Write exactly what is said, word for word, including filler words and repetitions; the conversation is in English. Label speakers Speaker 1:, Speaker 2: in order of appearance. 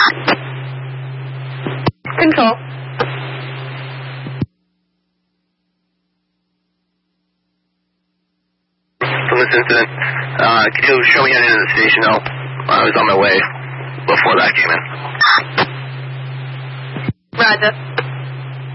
Speaker 1: Control.
Speaker 2: From this incident, uh, can you show me heading to the station though? I was on my way before that came in.
Speaker 1: Roger.